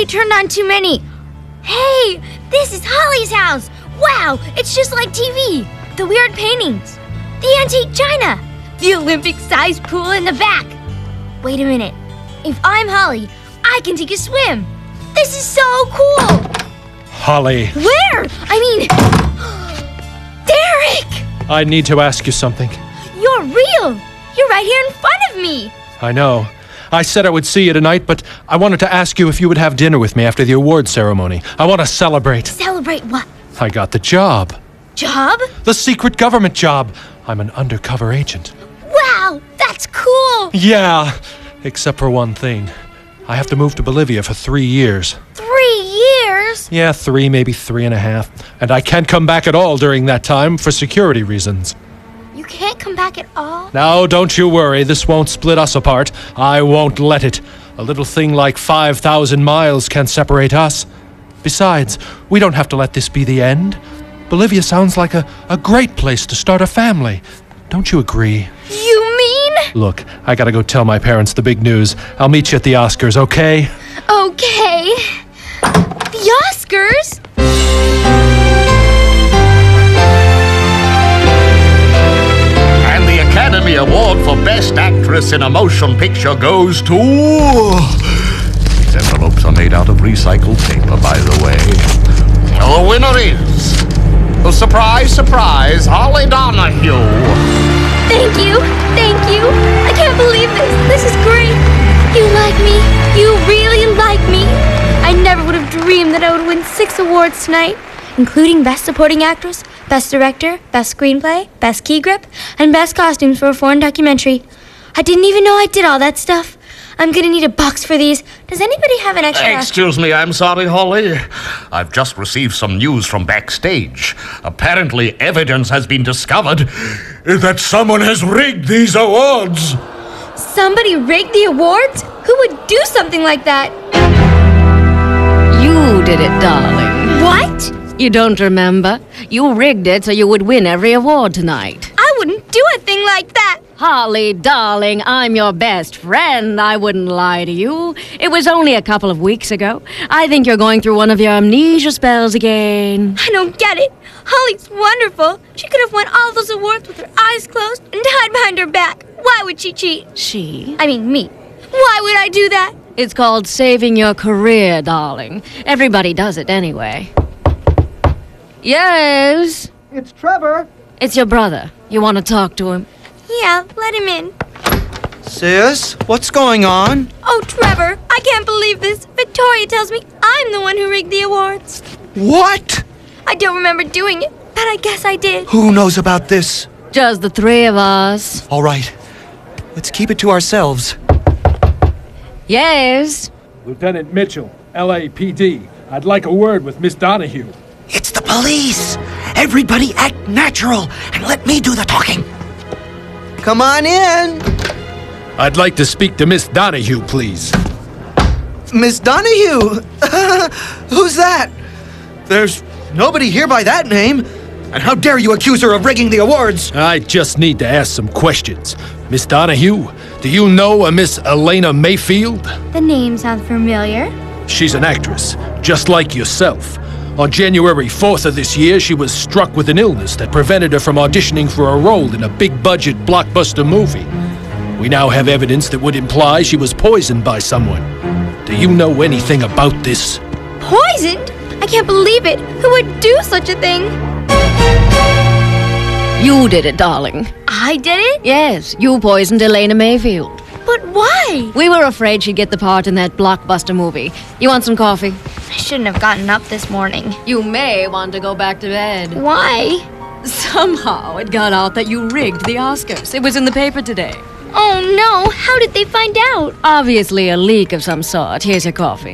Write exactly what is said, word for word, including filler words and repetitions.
they turned on too many. Hey, this is Holly's house. Wow, it's just like T V. The weird paintings. The antique china. The Olympic-sized pool in the back. Wait a minute. If I'm Holly, I can take a swim. This is so cool. Holly. Where? I mean, Derek! I need to ask you something. You're real. You're right here in front of me. I know. I said I would see you tonight, but I wanted to ask you if you would have dinner with me after the award ceremony. I want to celebrate. Celebrate what? I got the job. Job? The secret government job. I'm an undercover agent. Wow, that's cool. Yeah, except for one thing. I have to move to Bolivia for three years. Three years? Yeah, three, maybe three and a half. And I can't come back at all during that time for security reasons. You can't come back at all? Now, don't you worry. This won't split us apart. I won't let it. A little thing like five thousand miles can separate us. Besides, we don't have to let this be the end. Bolivia sounds like a, a great place to start a family. Don't you agree? You mean? Look, I gotta go tell my parents the big news. I'll meet you at the Oscars, okay? Okay. The Oscars? And the Academy Award for Best Actress in a Motion Picture goes to... These envelopes are made out of recycled paper, by the way. The winner is... Oh, surprise, surprise, Holly Donahue. Thank you. Thank you. I can't believe this. This is great. You like me. You really like me. I never would have dreamed that I would win six awards tonight, including Best Supporting Actress, Best Director, Best Screenplay, Best Key Grip, and Best Costumes for a foreign documentary. I didn't even know I did all that stuff. I'm gonna need a box for these. Does anybody have an extra... Excuse me, I'm sorry, Holly. I've just received some news from backstage. Apparently, evidence has been discovered that someone has rigged these awards. Somebody rigged the awards? Who would do something like that? You did it, darling. What? You don't remember? You rigged it so you would win every award tonight. I wouldn't do a thing like that. Holly, darling, I'm your best friend. I wouldn't lie to you. It was only a couple of weeks ago. I think you're going through one of your amnesia spells again. I don't get it. Holly's wonderful. She could have won all those awards with her eyes closed and tied behind her back. Why would she cheat? She? I mean, me. Why would I do that? It's called saving your career, darling. Everybody does it anyway. Yes? It's Trevor. It's your brother. You want to talk to him? Yeah, let him in. Sis, what's going on? Oh, Trevor, I can't believe this. Victoria tells me I'm the one who rigged the awards. What? I don't remember doing it, but I guess I did. Who knows about this? Just the three of us. All right. Let's keep it to ourselves. Yes? Lieutenant Mitchell, L A P D. I'd like a word with Miss Donahue. It's the police. Everybody act natural and let me do the talking. Come on in. I'd like to speak to Miss Donahue, please. Miss Donahue? Who's that? There's nobody here by that name. And how dare you accuse her of rigging the awards? I just need to ask some questions. Miss Donahue, do you know a Miss Elena Mayfield? The name sounds familiar. She's an actress, just like yourself. On January fourth of this year, she was struck with an illness that prevented her from auditioning for a role in a big-budget blockbuster movie. We now have evidence that would imply she was poisoned by someone. Do you know anything about this? Poisoned? I can't believe it. Who would do such a thing? You did it, darling. I did it? Yes, you poisoned Elena Mayfield. But why? We were afraid she'd get the part in that blockbuster movie. You want some coffee? I shouldn't have gotten up this morning. You may want to go back to bed. Why? Somehow it got out that you rigged the Oscars. It was in the paper today. Oh no, how did they find out? Obviously a leak of some sort. Here's your coffee.